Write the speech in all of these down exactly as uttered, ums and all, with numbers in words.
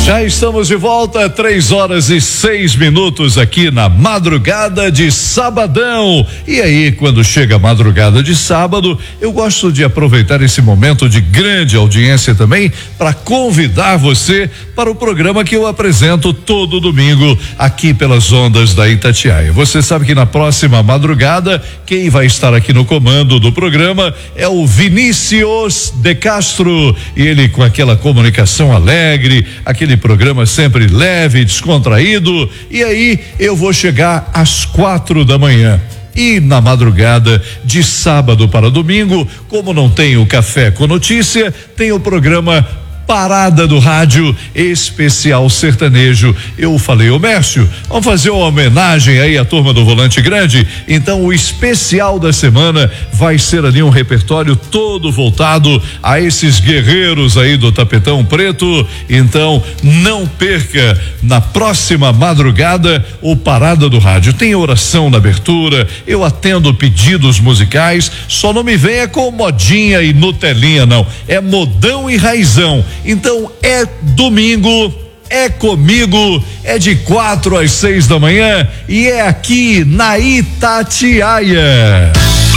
Já estamos de volta, três horas e seis minutos aqui na madrugada de sabadão. E aí, quando chega a madrugada de sábado, eu gosto de aproveitar esse momento de grande audiência também para convidar você para o programa que eu apresento todo domingo aqui pelas ondas da Itatiaia. Você sabe que na próxima madrugada, quem vai estar aqui no comando do programa é o Vinícius de Castro, e ele com aquela comunicação alegre, aquele programa sempre leve, descontraído, e aí eu vou chegar às quatro da manhã. E na madrugada de sábado para domingo, como não tem o Café com Notícia, tem o programa Parada do Rádio Especial Sertanejo. Eu falei, ô Mércio, vamos fazer uma homenagem aí à turma do Volante Grande? Então o especial da semana vai ser ali um repertório todo voltado a esses guerreiros aí do tapetão preto. Então não perca na próxima madrugada o Parada do Rádio. Tem oração na abertura, eu atendo pedidos musicais, só não me venha com modinha e Nutelinha não, é modão e raizão. Então é domingo, é comigo, é de quatro às seis da manhã e é aqui na Itatiaia.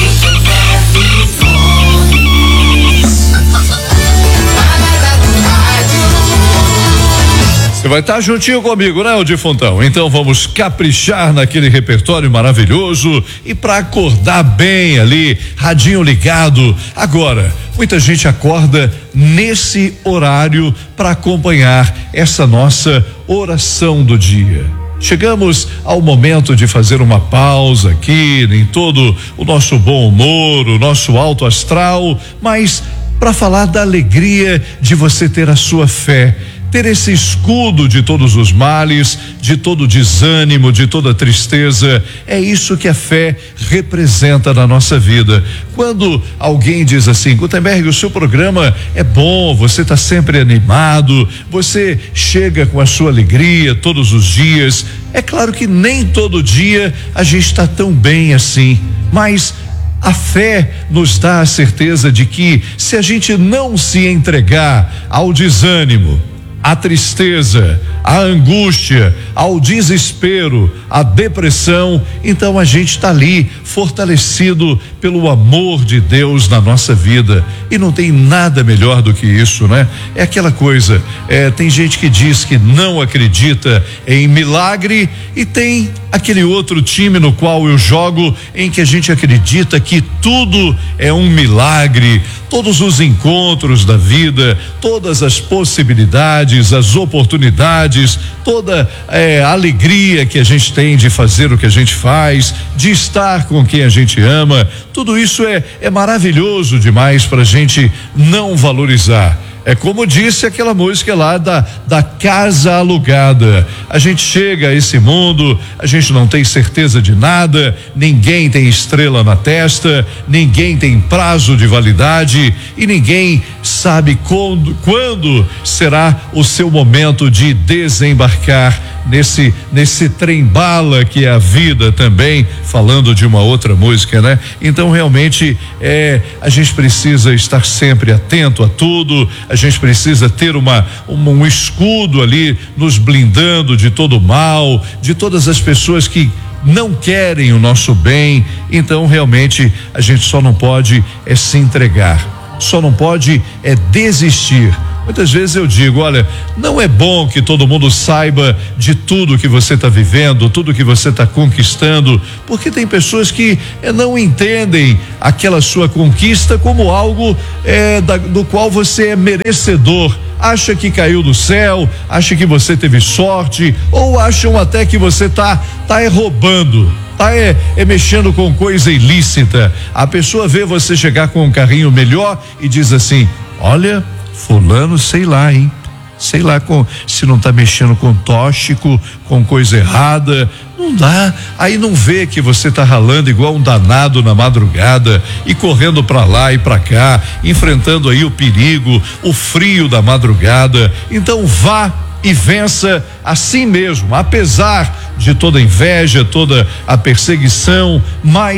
Você vai estar juntinho comigo, né, o Defuntão? Então vamos caprichar naquele repertório maravilhoso e para acordar bem ali, radinho ligado. Agora, muita gente acorda nesse horário para acompanhar essa nossa oração do dia. Chegamos ao momento de fazer uma pausa aqui, em todo o nosso bom humor, o nosso alto astral, mas para falar da alegria de você ter a sua fé, ter esse escudo de todos os males, de todo desânimo, de toda tristeza. É isso que a fé representa na nossa vida. Quando alguém diz assim, Gutenberg, o seu programa é bom, você está sempre animado, você chega com a sua alegria todos os dias. É claro que nem todo dia a gente está tão bem assim, mas a fé nos dá a certeza de que se a gente não se entregar ao desânimo, a tristeza, a angústia, ao desespero, à depressão, então a gente está ali fortalecido pelo amor de Deus na nossa vida. E não tem nada melhor do que isso, né? É aquela coisa, é, tem gente que diz que não acredita em milagre e tem aquele outro time no qual eu jogo em que a gente acredita que tudo é um milagre, todos os encontros da vida, todas as possibilidades, as oportunidades, toda é, a alegria que a gente tem de fazer o que a gente faz, de estar com quem a gente ama, tudo isso é, é maravilhoso demais para a gente não valorizar. É como disse aquela música lá da, da casa alugada. A gente chega a esse mundo, a gente não tem certeza de nada, ninguém tem estrela na testa, ninguém tem prazo de validade e ninguém sabe quando, quando será o seu momento de desembarcar nesse nesse trem-bala que é a vida também, falando de uma outra música, né? Então realmente é, a gente precisa estar sempre atento a tudo, a gente precisa ter uma, uma um escudo ali nos blindando de todo o mal, de todas as pessoas que não querem o nosso bem. Então realmente a gente só não pode é se entregar, só não pode é desistir. Muitas vezes eu digo, olha, não é bom que todo mundo saiba de tudo que você está vivendo, tudo que você está conquistando, porque tem pessoas que eh, não entendem aquela sua conquista como algo eh, da, do qual você é merecedor. Acha que caiu do céu, acha que você teve sorte, ou acham até que você tá, tá é roubando. Tá é, é mexendo com coisa ilícita. A pessoa vê você chegar com um carrinho melhor e diz assim, olha, fulano, sei lá, hein? Sei lá com, se não tá mexendo com tóxico, com coisa errada, não dá. Aí não vê que você tá ralando igual um danado na madrugada e correndo pra lá e pra cá, enfrentando aí o perigo, o frio da madrugada. Então vá e vença assim mesmo, apesar de toda a inveja, toda a perseguição, mas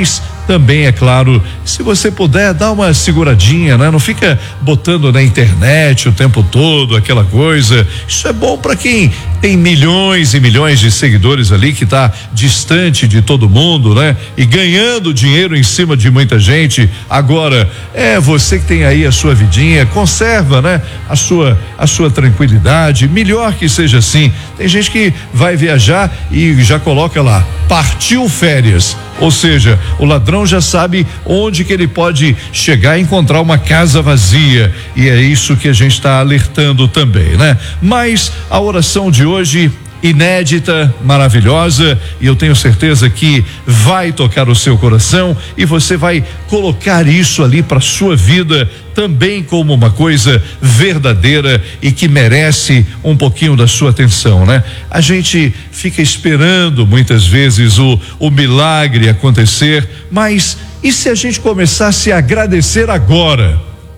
também, é claro, se você puder, dá uma seguradinha, né? Não fica botando na internet o tempo todo aquela coisa. Isso é bom para quem tem milhões e milhões de seguidores ali, que tá distante de todo mundo, né? E ganhando dinheiro em cima de muita gente. Agora, é você que tem aí a sua vidinha, conserva, né? A sua, a sua tranquilidade, melhor que seja assim. Tem gente que vai viajar e já coloca lá, partiu férias. Ou seja, o ladrão já sabe onde que ele pode chegar e encontrar uma casa vazia, e é isso que a gente está alertando também, né? Mas a oração de hoje, inédita, maravilhosa, e eu tenho certeza que vai tocar o seu coração e você vai colocar isso ali para sua vida também como uma coisa verdadeira e que merece um pouquinho da sua atenção, né? A gente fica esperando muitas vezes o, o milagre acontecer, mas e se a gente começasse a agradecer agora,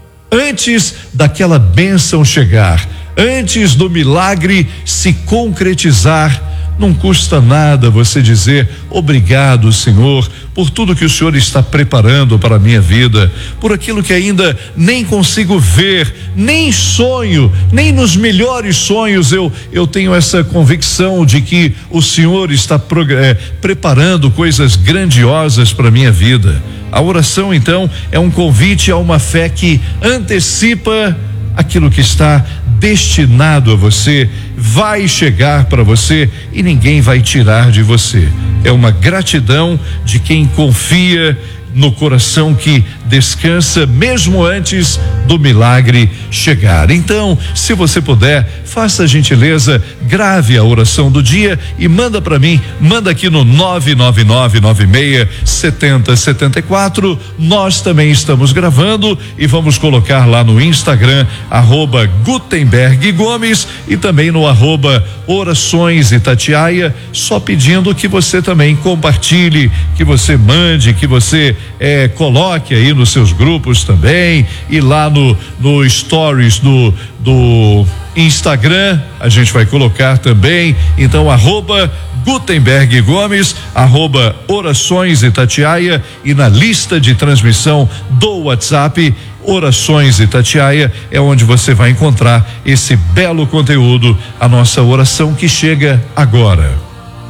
antes daquela bênção chegar? Antes do milagre se concretizar, não custa nada você dizer obrigado, Senhor, por tudo que o Senhor está preparando para a minha vida, por aquilo que ainda nem consigo ver, nem sonho, nem nos melhores sonhos eu eu tenho essa convicção de que o Senhor está é, preparando coisas grandiosas para a minha vida. A oração, então, é um convite a uma fé que antecipa aquilo que está destinado a você, vai chegar para você e ninguém vai tirar de você. É uma gratidão de quem confia no coração que descansa mesmo antes do milagre chegar. Então, se você puder, faça a gentileza, grave a oração do dia e manda para mim, manda aqui no nove nove nove nove seis sete zero sete quatro. Nós também estamos gravando e vamos colocar lá no Instagram, arroba Gutenberg Gomes, e também no arroba Orações Itatiaia, só pedindo que você também compartilhe, que você mande, que você é, coloque aí nos seus grupos também, e lá no, no stories do, do Instagram a gente vai colocar também. Então, arroba Gutenberg Gomes, arroba Orações Itatiaia, e na lista de transmissão do WhatsApp, Orações Itatiaia, é onde você vai encontrar esse belo conteúdo, a nossa oração que chega agora.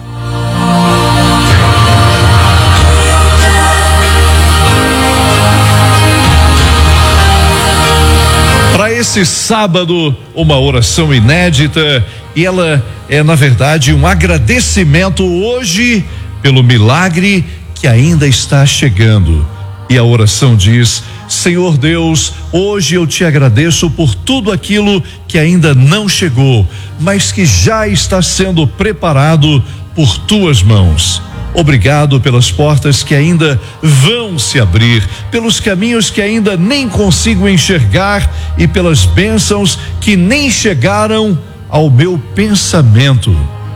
Para esse sábado, uma oração inédita, e ela é, na verdade, um agradecimento hoje pelo milagre que ainda está chegando. E a oração diz: Senhor Deus, hoje eu te agradeço por tudo aquilo que ainda não chegou, mas que já está sendo preparado por tuas mãos. Obrigado pelas portas que ainda vão se abrir, pelos caminhos que ainda nem consigo enxergar e pelas bênçãos que nem chegaram ao meu pensamento.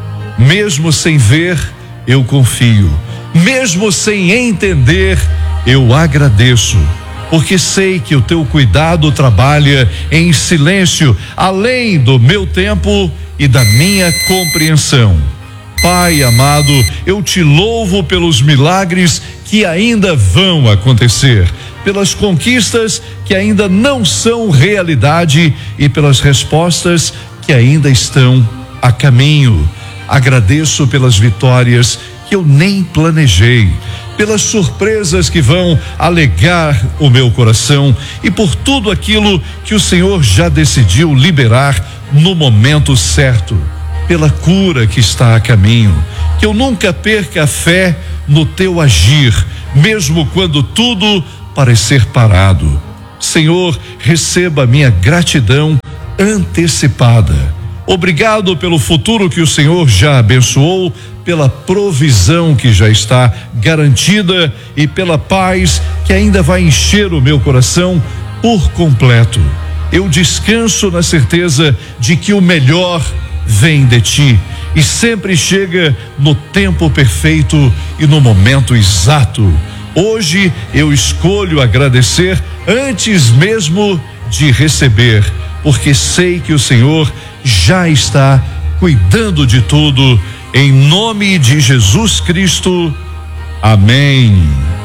Mesmo sem ver, eu confio. Mesmo sem entender, eu agradeço, porque sei que o teu cuidado trabalha em silêncio, além do meu tempo e da minha compreensão. Pai amado, eu te louvo pelos milagres que ainda vão acontecer, pelas conquistas que ainda não são realidade e pelas respostas que ainda estão a caminho. Agradeço pelas vitórias que eu nem planejei, pelas surpresas que vão alegar o meu coração e por tudo aquilo que o Senhor já decidiu liberar no momento certo. Pela cura que está a caminho, que eu nunca perca a fé no teu agir, mesmo quando tudo parecer parado. Senhor, receba minha gratidão antecipada. Obrigado pelo futuro que o Senhor já abençoou, pela provisão que já está garantida e pela paz que ainda vai encher o meu coração por completo. Eu descanso na certeza de que o melhor vem de ti e sempre chega no tempo perfeito e no momento exato. Hoje eu escolho agradecer antes mesmo de receber, porque sei que o Senhor já está cuidando de tudo. Em nome de Jesus Cristo, amém.